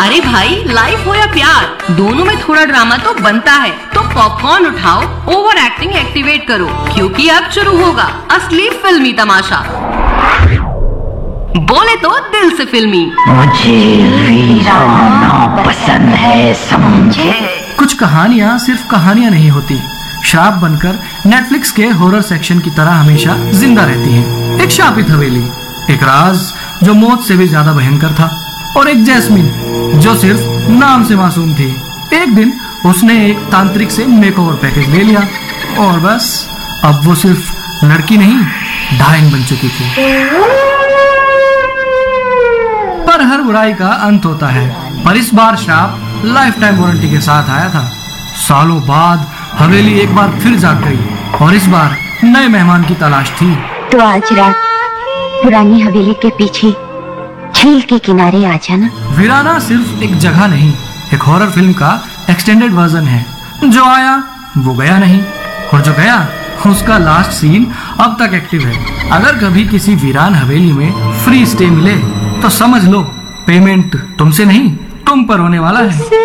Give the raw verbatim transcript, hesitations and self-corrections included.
अरे भाई, लाइफ हो या प्यार, दोनों में थोड़ा ड्रामा तो बनता है। तो पॉपकॉर्न उठाओ, ओवर एक्टिंग एक्टिवेट करो, क्योंकि अब शुरू होगा असली फिल्मी तमाशा। बोले तो दिल से फिल्मी। मुझे वीराना पसंद है, समझे। कुछ कहानियाँ सिर्फ कहानियाँ नहीं होती, श्राप बनकर नेटफ्लिक्स के हॉरर सेक्शन की तरह हमेशा जिंदा रहती हैं। एक शापित हवेली, एक राज जो मौत से भी ज्यादा भयंकर था, और एक जैस्मिन जो सिर्फ नाम से मासूम थी। एक दिन उसने एक तांत्रिक से मेकओवर पैकेज ले लिया और बस अब वो सिर्फ लड़की नहीं, डायन बन चुकी थी। पर हर बुराई का अंत होता है, पर इस बार श्राप लाइफ टाइम वारंटी के साथ आया था। सालों बाद हवेली एक बार फिर जाग गई और इस बार नए मेहमान की तलाश थी। तो आज रात पुरानी हवेली के पीछे झील के किनारे आ जाना। वीराना सिर्फ एक जगह नहीं, एक हॉरर फिल्म का एक्सटेंडेड वर्जन है। जो आया वो गया नहीं, और जो गया उसका लास्ट सीन अब तक एक्टिव है। अगर कभी किसी वीरान हवेली में फ्री स्टे मिले तो समझ लो पेमेंट तुमसे नहीं तुम पर होने वाला है।